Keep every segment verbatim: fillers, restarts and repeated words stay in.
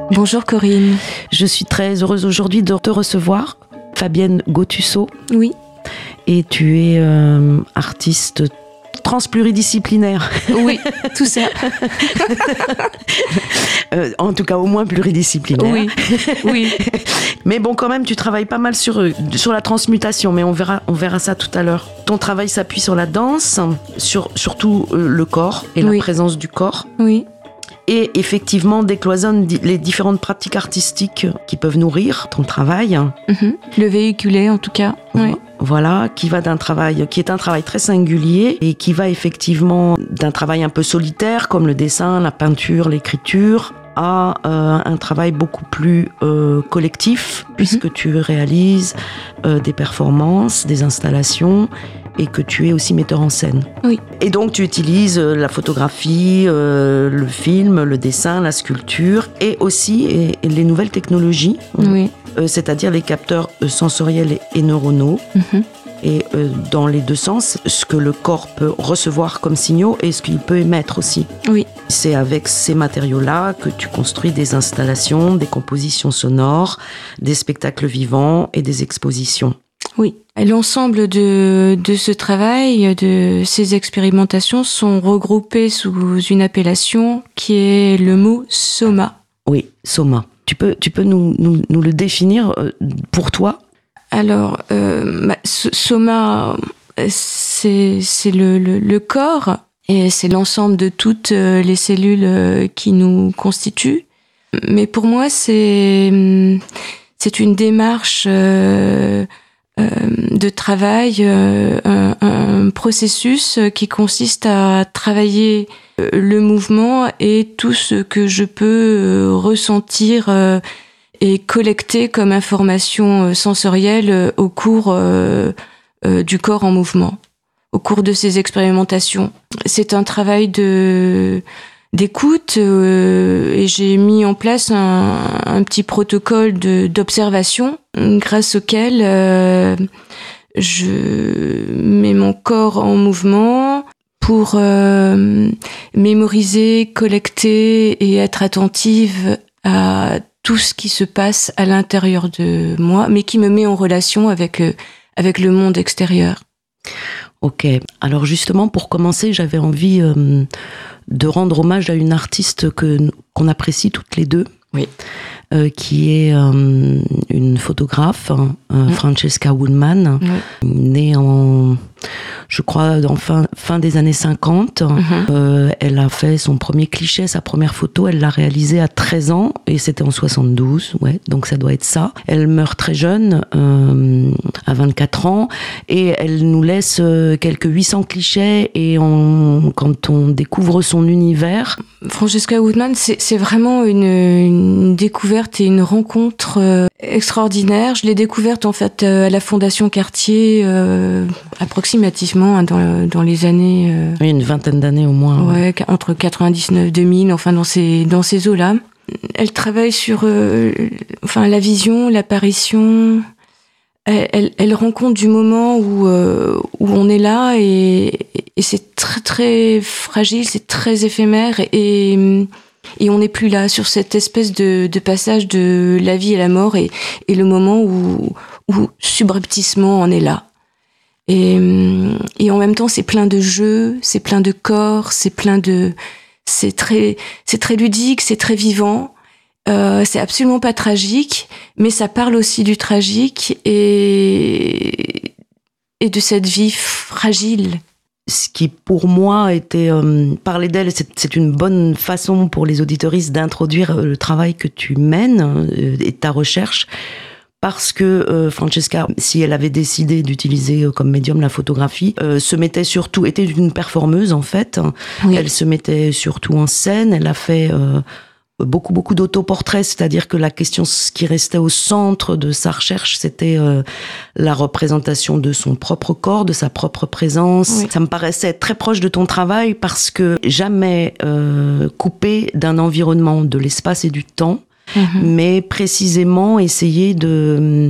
Bonjour Corinne. Je suis très heureuse aujourd'hui de te recevoir, Fabienne Gautusseau. Oui. Et tu es euh, artiste transpluridisciplinaire. Oui, tout ça. euh, en tout cas, au moins pluridisciplinaire. Oui, oui. Mais bon, quand même, tu travailles pas mal sur, sur la transmutation, mais on verra, on verra ça tout à l'heure. Ton travail s'appuie sur la danse, sur surtout euh, le corps et oui. la présence du corps. Oui. Et effectivement, décloisonne les différentes pratiques artistiques qui peuvent nourrir ton travail. Mm-hmm. Le véhiculer, en tout cas. Oui. Voilà, qui va d'un travail, qui est un travail très singulier et qui va effectivement d'un travail un peu solitaire, comme le dessin, la peinture, l'écriture, à euh, un travail beaucoup plus euh, collectif, mm-hmm. puisque tu réalises euh, des performances, des installations, et que tu es aussi metteur en scène. Oui. Et donc tu utilises la photographie, euh, le film, le dessin, la sculpture, et aussi et, et les nouvelles technologies, oui. euh, c'est-à-dire les capteurs sensoriels et, et neuronaux. Mm-hmm. Et euh, dans les deux sens, ce que le corps peut recevoir comme signaux et ce qu'il peut émettre aussi. Oui. C'est avec ces matériaux-là que tu construis des installations, des compositions sonores, des spectacles vivants et des expositions. Oui. L'ensemble de, de ce travail, de ces expérimentations sont regroupées sous une appellation qui est le mot soma. Oui, soma. Tu peux, tu peux nous, nous, nous le définir pour toi ? Alors, euh, bah, soma, c'est, c'est le, le, le corps et c'est l'ensemble de toutes les cellules qui nous constituent. Mais pour moi, c'est, c'est une démarche euh, euh, de travail, euh, un, un processus qui consiste à travailler le mouvement et tout ce que je peux ressentir euh, et collecter comme information sensorielle au cours euh, euh, du corps en mouvement, au cours de ces expérimentations. C'est un travail de d'écoute euh, et j'ai mis en place un, un petit protocole de, d'observation grâce auquel euh, je mets mon corps en mouvement pour euh, mémoriser, collecter et être attentive à tout ce qui se passe à l'intérieur de moi, mais qui me met en relation avec, euh, avec le monde extérieur. Ok. Alors justement, pour commencer, j'avais envie euh, de rendre hommage à une artiste que, qu'on apprécie toutes les deux. Oui. Euh, qui est euh, une photographe, hein, euh, mmh. Francesca Woolman, mmh. née en, je crois, en fin, fin des années cinquante. Mmh. Euh, elle a fait son premier cliché, sa première photo, elle l'a réalisée à treize ans, et c'était en soixante-douze, ouais, donc ça doit être ça. Elle meurt très jeune, euh, à vingt-quatre ans, et elle nous laisse quelques huit cents clichés, et on, quand on découvre son univers... Francesca Woolman, c'est, c'est vraiment une, une découverte et une rencontre euh, extraordinaire. Je l'ai découverte en fait euh, à la Fondation Cartier, euh, approximativement hein, dans, dans les années... Euh, oui, une vingtaine d'années au moins. Ouais, ouais. Entre quatre-vingt-dix-neuf et deux mille, enfin dans ces, dans ces eaux-là. Elle travaille sur euh, enfin, la vision, l'apparition. Elle, elle, elle rend compte du moment où, euh, où on est là et, et c'est très très fragile, c'est très éphémère et... Et on n'est plus là, sur cette espèce de, de passage de la vie et la mort et, et le moment où, où subrepticement on est là. Et, et en même temps, c'est plein de jeux, c'est plein de corps, c'est plein de... C'est très, c'est très ludique, c'est très vivant. Euh, c'est absolument pas tragique, mais ça parle aussi du tragique et, et de cette vie fragile. Ce qui, pour moi, était... Euh, parler d'elle, c'est, c'est une bonne façon pour les auditeuristes d'introduire le travail que tu mènes euh, et ta recherche. Parce que euh, Francesca, si elle avait décidé d'utiliser euh, comme médium la photographie, euh, se mettait surtout... était une performeuse, en fait. Oui. Elle se mettait surtout en scène. Elle a fait... Euh, beaucoup beaucoup d'autoportraits, c'est-à-dire que la question ce qui restait au centre de sa recherche, c'était euh, la représentation de son propre corps, de sa propre présence. Oui. Ça me paraissait très proche de ton travail parce que jamais euh, coupé d'un environnement, de l'espace et du temps. Mmh. Mais précisément essayer de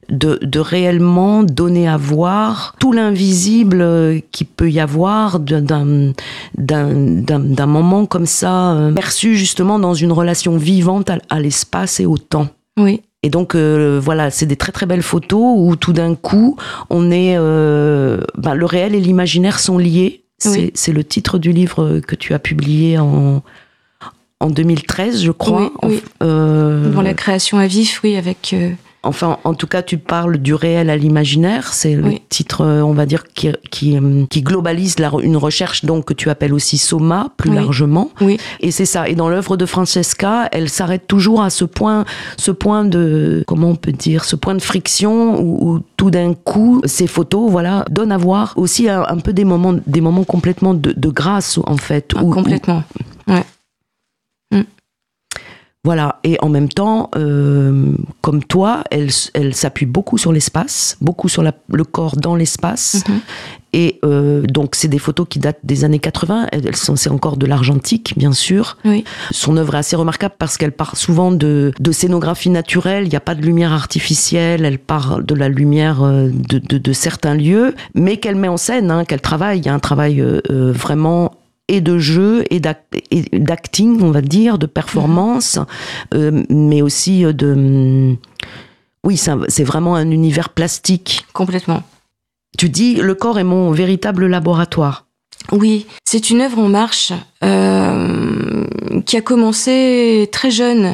de, de réellement donner à voir tout l'invisible qu'il peut y avoir d'un, d'un, d'un, d'un moment comme ça, perçu justement dans une relation vivante à, à l'espace et au temps. Oui. Et donc, euh, voilà, c'est des très très belles photos où tout d'un coup, on est, euh, ben, le réel et l'imaginaire sont liés. C'est, oui. c'est le titre du livre que tu as publié en, en deux mille treize, je crois. Oui, oui. Euh, Dans la création à vif, oui, avec... Euh... Enfin, en tout cas, tu parles du réel à l'imaginaire. C'est le oui. titre, on va dire, qui, qui, qui globalise la, une recherche donc que tu appelles aussi Soma, plus oui. largement. Oui. Et c'est ça. Et dans l'œuvre de Francesca, elle s'arrête toujours à ce point, ce point de, comment on peut dire, ce point de friction où, où tout d'un coup, ces photos, voilà, donnent à voir aussi un, un peu des moments, des moments complètement de, de grâce, en fait. Ah, où, complètement. Où, ouais. Mm. Voilà, et en même temps, euh, comme toi, elle, elle s'appuie beaucoup sur l'espace, beaucoup sur la, le corps dans l'espace. Mm-hmm. Et euh, donc, c'est des photos qui datent des années quatre-vingts. Elles sont, c'est encore de l'argentique, bien sûr. Oui. Son œuvre est assez remarquable parce qu'elle part souvent de, de scénographie naturelle. Il n'y a pas de lumière artificielle. Elle part de la lumière de, de, de certains lieux, mais qu'elle met en scène, hein, qu'elle travaille. Il y a un travail euh, vraiment... et de jeu et d'acting, on va dire, de performance, mmh. euh, mais aussi de... Oui, c'est, un, c'est vraiment un univers plastique. Complètement. Tu dis, le corps est mon véritable laboratoire. Oui, c'est une œuvre en marche euh, qui a commencé très jeune,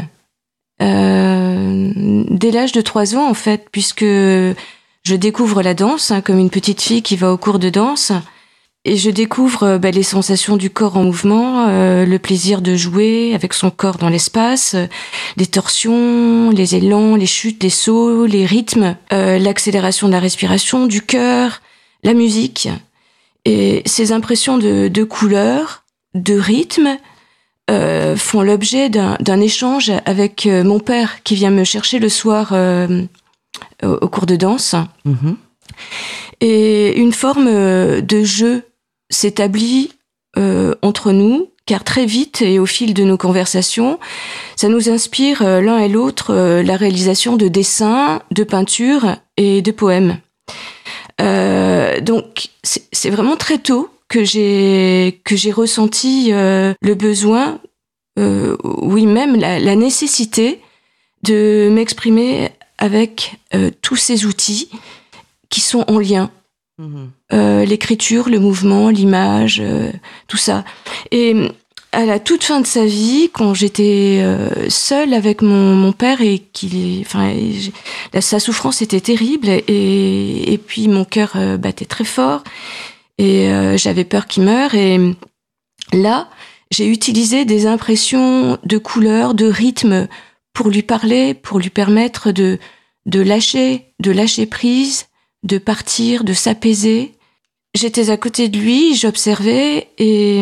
euh, dès l'âge de trois ans en fait, puisque je découvre la danse, hein, comme une petite fille qui va au cours de danse. Et je découvre bah, les sensations du corps en mouvement, euh, le plaisir de jouer avec son corps dans l'espace, euh, les torsions, les élans, les chutes, les sauts, les rythmes, euh, l'accélération de la respiration, du cœur, la musique. Et ces impressions de, de couleurs, de rythme, euh, font l'objet d'un, d'un échange avec euh, mon père qui vient me chercher le soir euh, au, au cours de danse. Mmh. Et une forme de jeu s'établit euh, entre nous, car très vite et au fil de nos conversations, ça nous inspire euh, l'un et l'autre euh, la réalisation de dessins, de peintures et de poèmes. Euh, donc c'est, c'est vraiment très tôt que j'ai que j'ai ressenti euh, le besoin, euh, oui même la, la nécessité de m'exprimer avec euh, tous ces outils qui sont en lien. Mmh. Euh, l'écriture, le mouvement, l'image, euh, tout ça. Et à la toute fin de sa vie, quand j'étais euh, seule avec mon, mon père et qu'il, enfin, sa souffrance était terrible et, et puis mon cœur euh, battait très fort et euh, j'avais peur qu'il meure. Et là, j'ai utilisé des impressions de couleurs, de rythme pour lui parler, pour lui permettre de, de lâcher, de lâcher prise, de partir, de s'apaiser. J'étais à côté de lui, j'observais et,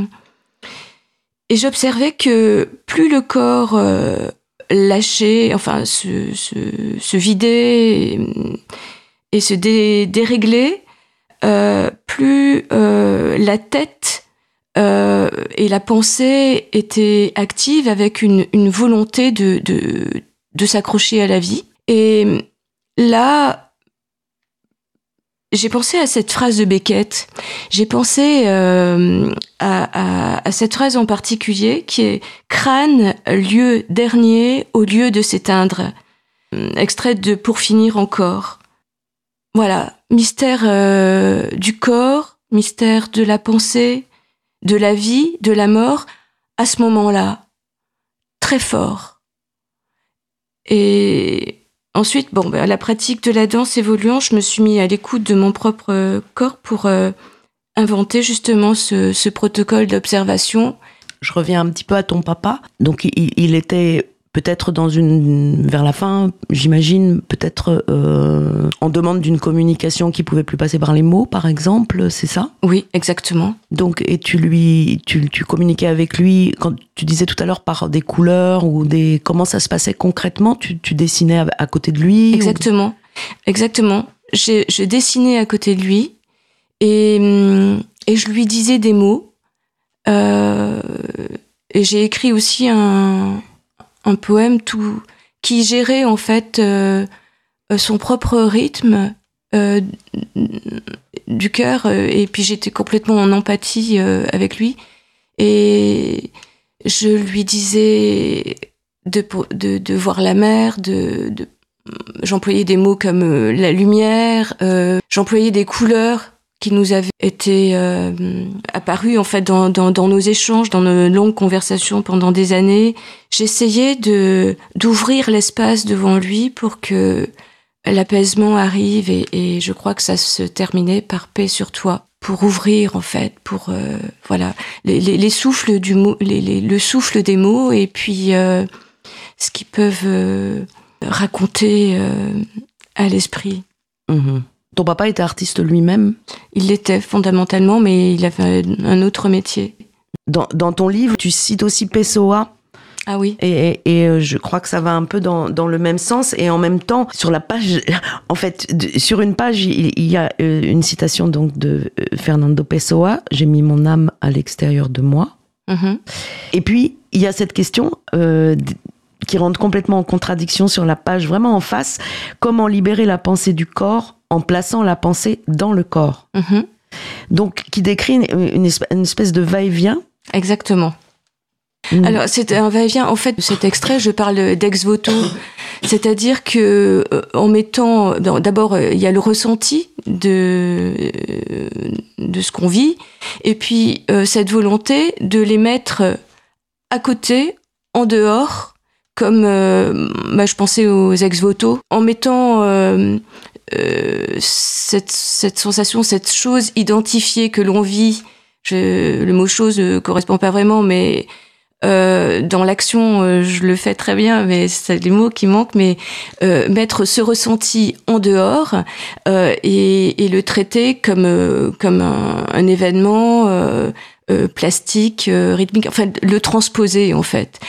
et j'observais que plus le corps euh, lâchait, enfin se, se, se vidait et, et se dé, déréglait, euh, plus euh, la tête euh, et la pensée étaient actives avec une, une volonté de, de, de s'accrocher à la vie. Et là, j'ai pensé à cette phrase de Beckett. J'ai pensé euh, à, à, à cette phrase en particulier qui est « crâne, lieu dernier au lieu de s'éteindre », extraite de « Pour finir encore ». Voilà, mystère euh, du corps, mystère de la pensée, de la vie, de la mort, à ce moment-là, très fort. Et... Ensuite, bon, bah, la pratique de la danse évoluant, je me suis mis à l'écoute de mon propre euh, corps pour euh, inventer justement ce, ce protocole d'observation. Je reviens un petit peu à ton papa. Donc, il, il était peut-être dans une, vers la fin, j'imagine, peut-être euh, en demande d'une communication qui pouvait plus passer par les mots, par exemple, c'est ça ? Oui, exactement. Donc, et tu lui, tu, tu communiquais avec lui, quand tu disais tout à l'heure par des couleurs ou des, comment ça se passait concrètement ? Tu, tu dessinais à, à côté de lui ? Exactement, ou... exactement. J'ai, je dessinais à côté de lui et, et je lui disais des mots. Euh, et j'ai écrit aussi un un poème tout qui gérait en fait euh, euh, son propre rythme euh, du cœur, euh, et puis j'étais complètement en empathie euh, avec lui. Et je lui disais de, de, de voir la mer, de, de, j'employais des mots comme euh, la lumière, euh, j'employais des couleurs qui nous avaient été euh, apparues en fait dans, dans, dans nos échanges, dans nos longues conversations pendant des années. J'essayais de, d'ouvrir l'espace devant lui pour que l'apaisement arrive, et, et je crois que ça se terminait par paix sur toi. Pour ouvrir en fait, pour euh, voilà les, les, les souffles du mot, les, les, le souffle des mots, et puis euh, ce qu'ils peuvent euh, raconter euh, à l'esprit. Mmh. Ton papa était artiste lui-même ? Il l'était fondamentalement, mais il avait un autre métier. Dans, dans ton livre, tu cites aussi Pessoa. Ah oui. Et, et, et je crois que ça va un peu dans, dans le même sens. Et en même temps, sur la page, en fait, de, sur une page, il, il y a une citation donc de Fernando Pessoa. J'ai mis mon âme à l'extérieur de moi. Mm-hmm. Et puis, il y a cette question euh, qui rentre complètement en contradiction sur la page, vraiment en face. Comment libérer la pensée du corps en plaçant la pensée dans le corps. Mm-hmm. Donc, qui décrit une, une, espèce, une espèce de va-et-vient. Exactement. Mmh. Alors, c'est un va-et-vient. En fait, de cet extrait, je parle d'ex voto. C'est-à-dire que, euh, en mettant, d'abord, euh, il y a le ressenti de, euh, de ce qu'on vit. Et puis, euh, cette volonté de les mettre à côté, en dehors, comme, euh, bah, je pensais aux ex voto, en mettant, euh, euh, cette, cette sensation, cette chose identifiée que l'on vit. Je, le mot chose ne correspond pas vraiment, mais Euh, dans l'action, euh, je le fais très bien, mais c'est les mots qui manquent. Mais euh, mettre ce ressenti en dehors euh, et, et le traiter comme euh, comme un, un événement euh, euh, plastique, euh, rythmique. Enfin, le transposer en fait,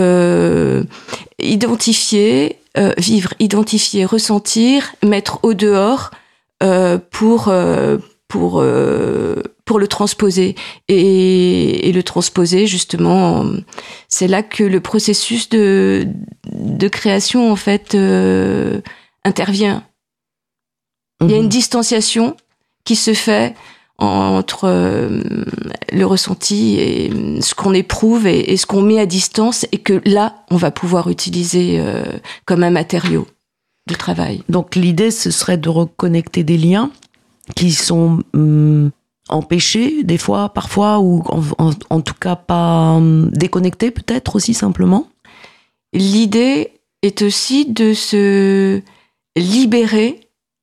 euh, identifier, euh, vivre, identifier, ressentir, mettre au dehors euh, pour euh, pour euh, pour le transposer. Et, et le transposer, justement, c'est là que le processus de, de création, en fait, euh, intervient. Mmh. Il y a une distanciation qui se fait entre euh, le ressenti et ce qu'on éprouve et, et ce qu'on met à distance, et que là, on va pouvoir utiliser euh, comme un matériau de travail. Donc l'idée, ce serait de reconnecter des liens qui sont hum, empêchés, des fois, parfois, ou en, en, en tout cas pas hum, déconnectés, peut-être aussi simplement. L'idée est aussi de se libérer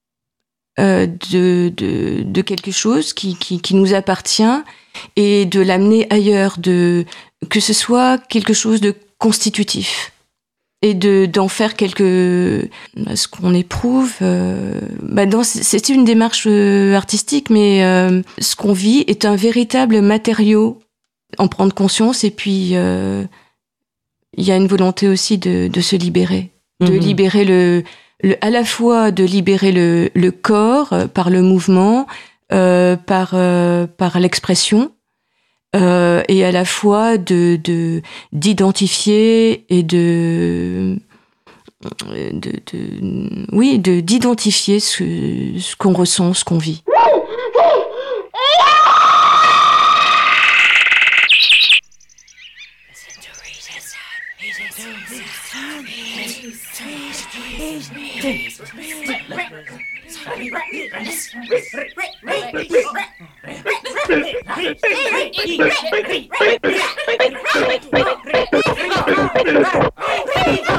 euh, de, de, de quelque chose qui, qui, qui nous appartient, et de l'amener ailleurs, de, que ce soit quelque chose de constitutif. Et de, d'en faire quelque, ce qu'on éprouve. Euh, bah dans, c'est une démarche artistique, mais euh, ce qu'on vit est un véritable matériau. En prendre conscience, et puis euh, il y a une volonté aussi de, de se libérer, de mmh. libérer le, le, à la fois de libérer le, le corps euh, par le mouvement, euh, par euh, par l'expression. Euh, et à la fois de, de d'identifier et de, de, de oui de d'identifier ce, ce qu'on ressent, ce qu'on vit.